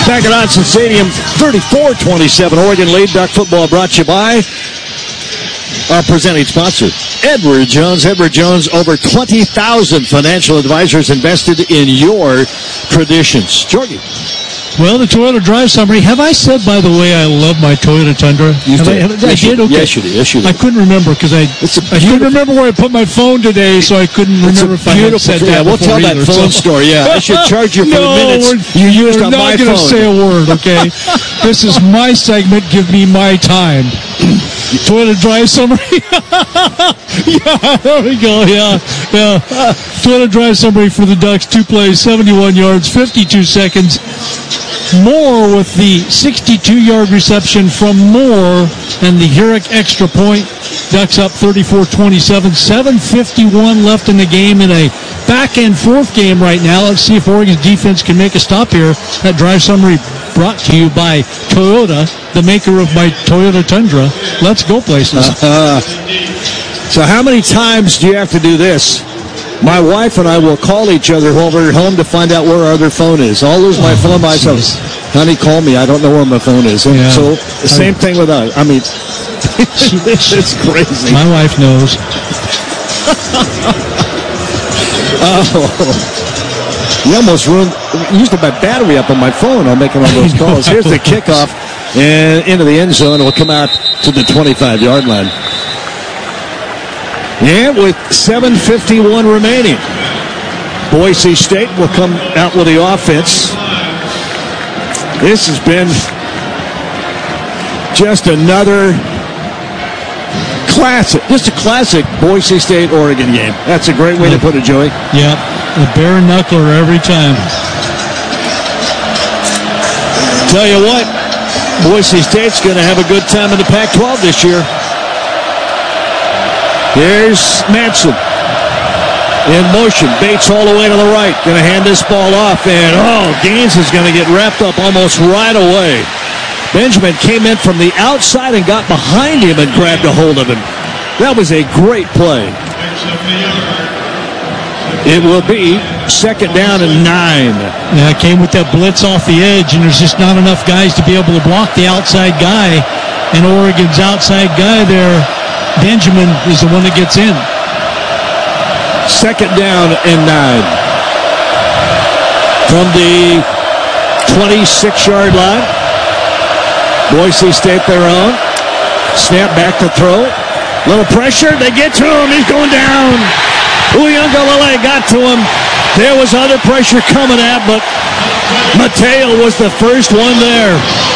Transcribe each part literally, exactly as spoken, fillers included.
Back at Autzen Stadium, thirty-four twenty-seven. Oregon lead. Duck football brought to you by our presenting sponsor, Edward Jones. Edward Jones, over twenty thousand financial advisors invested in your traditions. Jordy. Well, the Toyota Drive summary. Have I said, by the way, I love my Toyota Tundra? You have did. I, have, yes, I did? You, okay. Yes, you did. Yes, you did. I couldn't remember because I, I couldn't remember where I put my phone today, so I couldn't remember if I had said that. Yeah, we'll tell either, that phone so. story. Yeah, I should charge you for no, the minutes you used on my phone. I'm not going to say a word, okay? This is my segment. Give me my time. Toyota Drive summary. Yeah, there we go. Yeah, yeah. Toyota Drive summary for the Ducks. Two plays, seventy-one yards, fifty-two seconds. Moore with the sixty-two-yard reception from Moore and the Herrick extra point. Ducks up thirty-four twenty-seven. seven fifty-one left in the game in a back-and-forth game right now. Let's see if Oregon's defense can make a stop here. That drive summary brought to you by Toyota, the maker of my Toyota Tundra. Let's go places. Uh, so how many times do you have to do this? My wife and I will call each other while we're home to find out where our other phone is. I'll lose my oh, phone myself. Honey, call me. I don't know where my phone is. And yeah. So the same I, thing with us. I mean, it's crazy. My wife knows. Oh, you almost ruined. Used my battery up on my phone. I'm making all those calls. Here's the kickoff and into the end zone. It will come out to the twenty-five-yard line. Yeah, with seven fifty-one remaining. Boise State will come out with the offense. This has been just another classic, just a classic Boise State-Oregon game. That's a great way to put it, Joey. Yep, a bare knuckler every time. Tell you what, Boise State's going to have a good time in the Pac twelve this year. Here's Manson in motion. Bates all the way to the right. Going to hand this ball off. And, oh, Gaines is going to get wrapped up almost right away. Benjamin came in from the outside and got behind him and grabbed a hold of him. That was a great play. It will be second down and nine. Yeah, it came with that blitz off the edge, and there's just not enough guys to be able to block the outside guy. And Oregon's outside guy there, Benjamin, is the one that gets in. Second down and nine. From the twenty-six-yard line. Boise State their own. Snap back to throw. Little pressure. They get to him. He's going down. Uyunglele got to him. There was other pressure coming at, but Mateo was the first one there.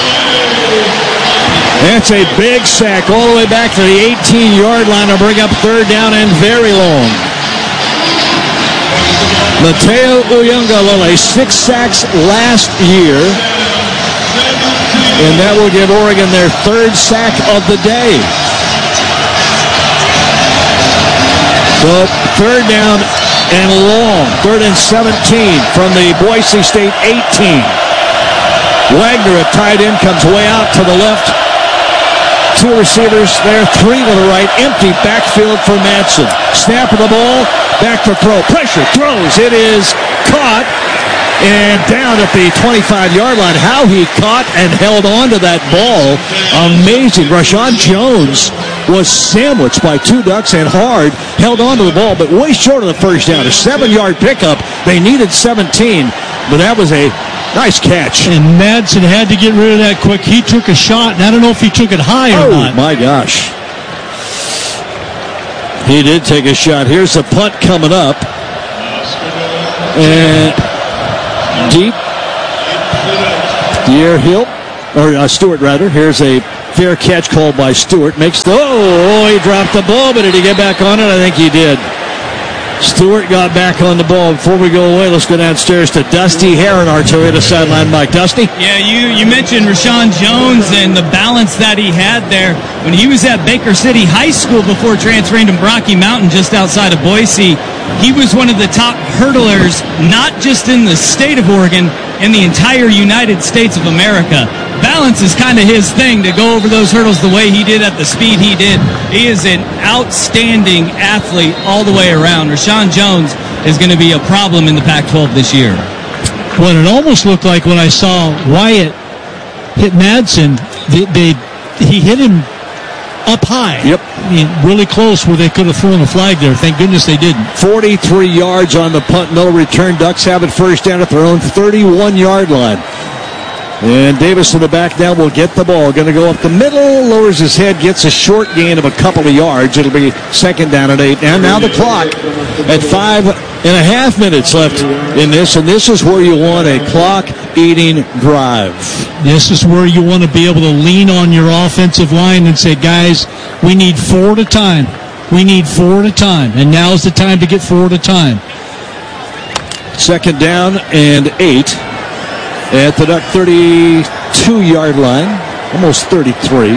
That's a big sack all the way back to the eighteen-yard line to bring up third down and very long. Mateo Uyunglele, six sacks last year. And that will give Oregon their third sack of the day. So third down and long. Third and seventeen from the Boise State eighteen. Wagner, a tight end, comes way out to the left. Two receivers there, three to the right. Empty backfield for Manson. Snap of the ball, back to throw. Pressure, throws. It is caught and down at the twenty-five-yard line. How he caught and held on to that ball. Amazing. Rashawn Jones was sandwiched by two Ducks and hard. Held on to the ball, but way short of the first down. A seven-yard pickup. They needed seventeen, but that was a nice catch. And Madsen had to get rid of that quick. He took a shot, and I don't know if he took it high or oh, not. Oh, my gosh. He did take a shot. Here's a punt coming up. And deep. Deer Hill, or uh, Stewart, rather. Here's a fair catch called by Stewart. Makes the, oh, he dropped the ball, but did he get back on it? I think he did. Stewart got back on the ball. Before we go away, let's go downstairs to Dusty Heron, our Toyota sideline Mike. Dusty? Yeah, you, you mentioned Rashawn Jones and the balance that he had there. When he was at Baker City High School before transferring to Rocky Mountain just outside of Boise, he was one of the top hurdlers, not just in the state of Oregon, in the entire United States of America. Balance is kind of his thing, to go over those hurdles the way he did at the speed he did. He is an outstanding athlete all the way around. Rashawn Jones is going to be a problem in the Pac twelve this year. Well, it almost looked like when I saw Wyatt hit Madsen, they, they he hit him up high. Yep. I mean, really close where they could have thrown a flag there. Thank goodness they didn't. forty-three yards on the punt, no return. Ducks have it first down at their own thirty-one-yard line. And Davis in the back now will get the ball. Going to go up the middle, lowers his head, gets a short gain of a couple of yards. It'll be second down at eight. And now the clock at five and a half minutes left in this. And this is where you want a clock-eating drive. This is where you want to be able to lean on your offensive line and say, guys, we need four at a time. We need four at a time. And now's the time to get four at a time. Second down and eight. At the Duck thirty-two-yard line, almost thirty-three.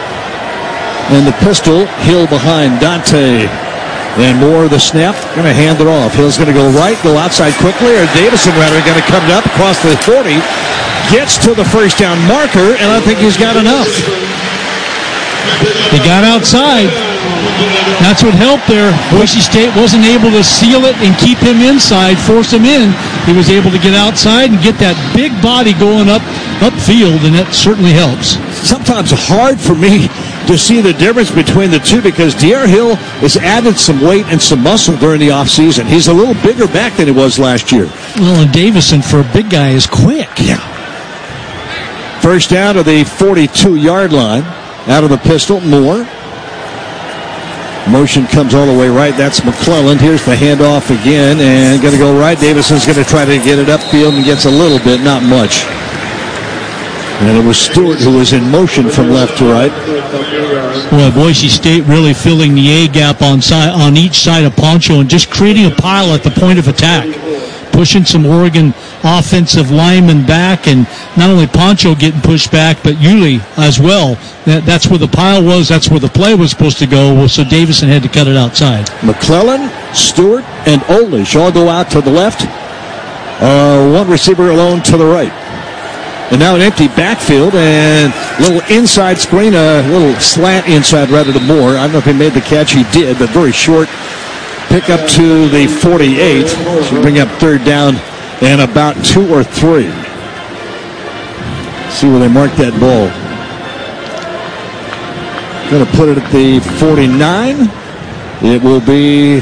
And the pistol, Hill behind Dante. And Moore the snap, going to hand it off. Hill's going to go right, go outside quickly, or Davison rather going to come up across the forty. Gets to the first down marker, and I think he's got enough. They got outside. That's what helped there. Boise State wasn't able to seal it and keep him inside, force him in. He was able to get outside and get that big body going up upfield, and that certainly helps. Sometimes hard for me to see the difference between the two because De'Aaron Hill has added some weight and some muscle during the offseason. He's a little bigger back than he was last year. Well, and Davison, for a big guy, is quick. Yeah. First down to the forty-two-yard line. Out of the pistol, Moore. Motion comes all the way right. That's McClellan. Here's the handoff again, and going to go right. Davison's going to try to get it upfield and gets a little bit, not much. And it was Stewart who was in motion from left to right. Well, Boise State really filling the A gap on side on each side of Poncho and just creating a pile at the point of attack, pushing some Oregon offensive linemen back, and not only Poncho getting pushed back, but Yulee as well. That, that's where the pile was. That's where the play was supposed to go. So Davison had to cut it outside. McClellan, Stewart, and Olish all go out to the left. Uh, one receiver alone to the right. And now an empty backfield and a little inside screen, a little slant inside rather to Moore. I don't know if he made the catch. He did, but very short. Pick up to the forty-eight. So bring up third down and about two or three. See where they mark that ball. Going to put it at the forty-nine. It will be.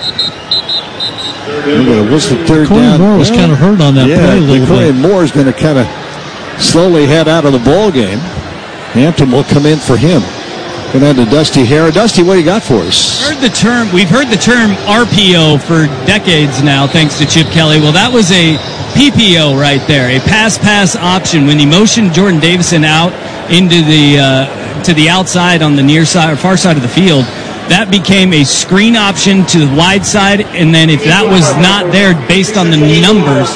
What's the third Corey down? Moore was well, kind of hurt on that yeah, play a little Corey bit. Moore is going to kind of slowly head out of the ball game. Hampton will come in for him. Going on to Dusty Hare. Dusty, what do you got for us? Heard the term. We've heard the term R P O for decades now, thanks to Chip Kelly. Well, that was a P P O right there, a pass-pass option. When he motioned Jordan Davison out into the uh, to the outside on the near side or far side of the field, that became a screen option to the wide side. And then if that was not there, based on the numbers.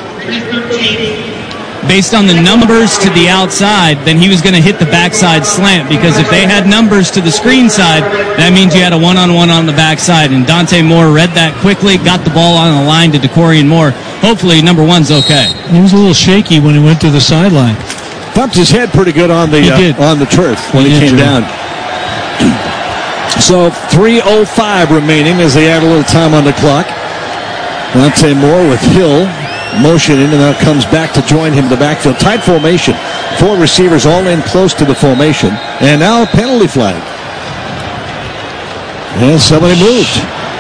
Based on the numbers to the outside, then he was going to hit the backside slant, because if they had numbers to the screen side, that means you had a one-on-one on the backside. And Dante Moore read that quickly, got the ball on the line to DeCorian Moore. Hopefully, number one's okay. He was a little shaky when he went to the sideline. Bumped his head pretty good on the uh, on the turf when he, he came down. So three oh five remaining as they add a little time on the clock. Dante Moore with Hill motioning, and now comes back to join him in the backfield. Tight formation. Four receivers all in close to the formation. And now a penalty flag. And somebody moved.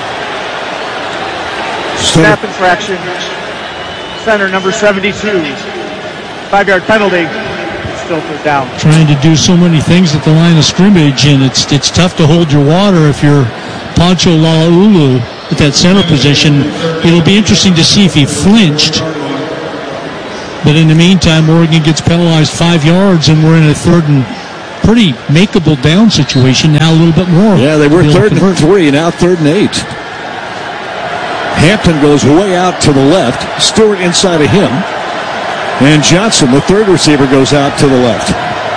Snap infraction. Center number seventy-two. Five-yard penalty. It's still third down. Trying to do so many things at the line of scrimmage, and it's it's tough to hold your water if you're Poncho Lalaulu at that center position. It'll be interesting to see if he flinched. But in the meantime, Oregon gets penalized five yards, and we're in a third and pretty makeable down situation now, a little bit more. Yeah, they were third and three, now third and eight. Hampton goes way out to the left. Stewart inside of him. And Johnson, the third receiver, goes out to the left.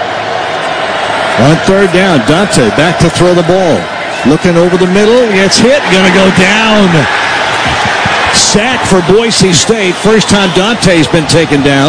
On third down, Dante back to throw the ball. Looking over the middle, gets hit, going to go down. Sack for Boise State. First time Dante's been taken down.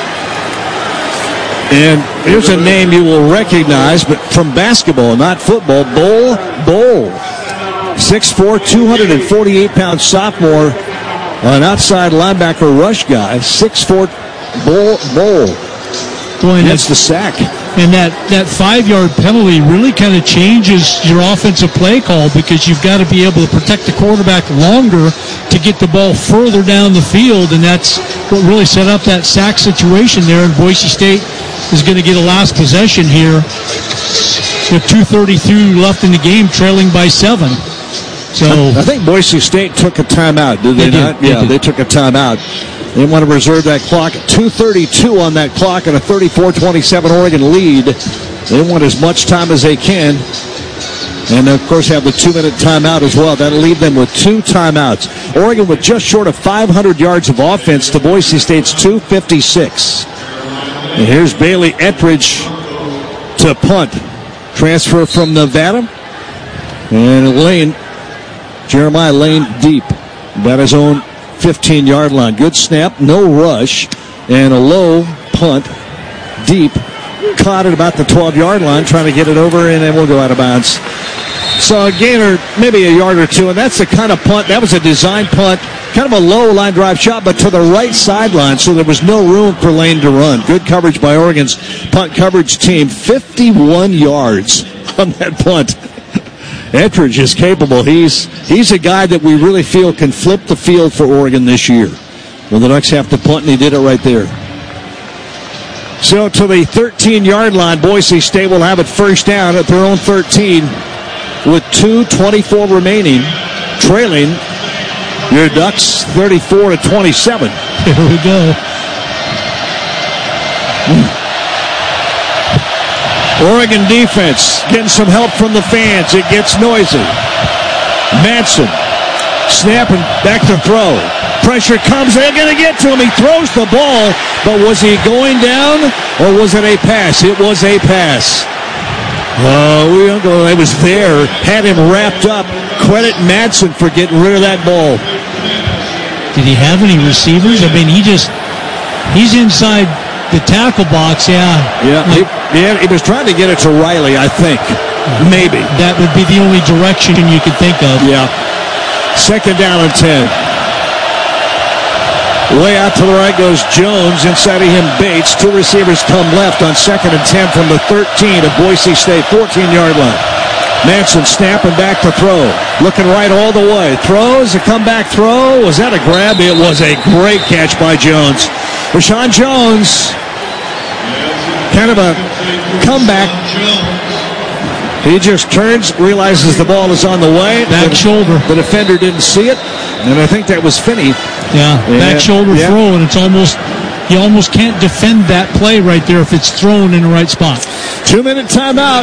And here's a name you will recognize, but from basketball, not football. Bol Bol. six foot four, two hundred forty-eight pound sophomore An outside linebacker rush guy, six foot Bowl. Bowl. Boy, That's the sack. And that, that five-yard penalty really kind of changes your offensive play call because you've got to be able to protect the quarterback longer to get the ball further down the field, and that's what really set up that sack situation there. And Boise State is going to get a last possession here with two thirty-two left in the game, trailing by seven. So I think Boise State took a timeout, did they, they not? Did. Yeah, they, they took a timeout. They want to reserve that clock. two thirty-two on that clock and a thirty-four twenty-seven Oregon lead. They want as much time as they can. And, of course, have the two-minute timeout as well. That'll leave them with two timeouts. Oregon with just short of five hundred yards of offense to Boise State's two fifty-six. And here's Bailey Ettridge to punt. Transfer from Nevada. And Lane, Jeremiah Lane deep. About his own fifteen-yard line. Good snap, no rush, and a low punt, deep. Caught at about the twelve-yard line, trying to get it over, and then we'll go out of bounds. So a gainer, maybe a yard or two, and that's the kind of punt. That was a design punt, kind of a low line drive shot, but to the right sideline, so there was no room for Lane to run. Good coverage by Oregon's punt coverage team. fifty-one yards on that punt. Ettridge is capable. He's he's a guy that we really feel can flip the field for Oregon this year. Well, the Ducks have to punt, and he did it right there. So to the thirteen-yard line, Boise State will have it first down at their own thirteen with two twenty-four remaining, trailing your Ducks thirty-four to twenty-seven. Here we go. Mm. Oregon defense getting some help from the fans. It gets noisy. Madsen snapping back to throw. Pressure comes. They're going to get to him. He throws the ball, but was he going down or was it a pass? It was a pass. Oh, we don't go. It was there. Had him wrapped up. Credit Madsen for getting rid of that ball. Did he have any receivers? I mean, he just, he's inside the tackle box, yeah. Yeah, like, he, yeah, he was trying to get it to Riley, I think. Maybe. That would be the only direction you could think of. Yeah. Second down and ten. Way out to the right goes Jones. Inside of him, Bates. Two receivers come left on second and ten from the thirteen of Boise State, fourteen-yard line. Madsen snapping back to throw. Looking right all the way. Throws, a comeback throw. Was that a grab? It was a great catch by Jones. Rashawn Jones, kind of a comeback. He just turns, realizes the ball is on the way. Back the, shoulder. The defender didn't see it, and I think that was Finney. Yeah, and, back shoulder yeah. throw, and it's almost, you almost can't defend that play right there if it's thrown in the right spot. Two-minute timeout.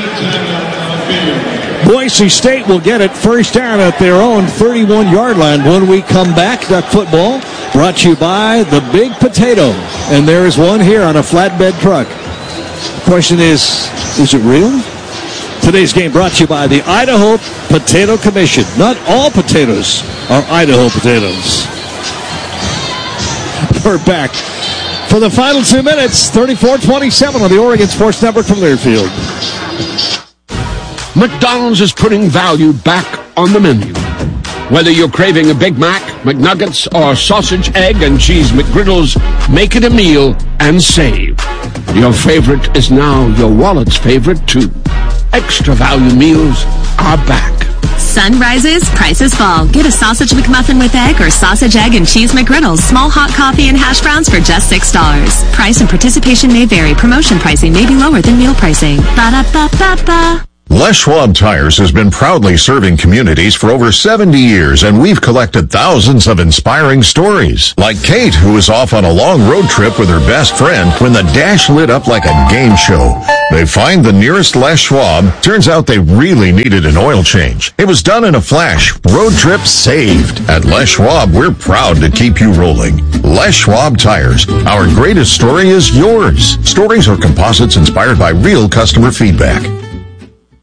Boise State will get it first down at their own thirty-one-yard line when we come back. Duck football brought to you by the Big Potato. And there is one here on a flatbed truck. The question is, is it real? Today's game brought to you by the Idaho Potato Commission. Not all potatoes are Idaho potatoes. We're back for the final two minutes, thirty-four twenty-seven on the Oregon Sports Network from Learfield. McDonald's is putting value back on the menu. Whether you're craving a Big Mac, McNuggets, or sausage, egg, and cheese McGriddles, make it a meal and save. Your favorite is now your wallet's favorite, too. Extra value meals are back. Sun rises, prices fall. Get a sausage McMuffin with egg or sausage, egg, and cheese McGriddles. Small hot coffee and hash browns for just six dollars. Price and participation may vary. Promotion pricing may be lower than meal pricing. Ba-da-ba-ba-ba. Les Schwab Tires has been proudly serving communities for over seventy years, and we've collected thousands of inspiring stories. Like Kate, who was off on a long road trip with her best friend when the dash lit up like a game show. They find the nearest Les Schwab. Turns out they really needed an oil change. It was done in a flash. Road trip saved. At Les Schwab, we're proud to keep you rolling. Les Schwab Tires. Our greatest story is yours. Stories are composites inspired by real customer feedback.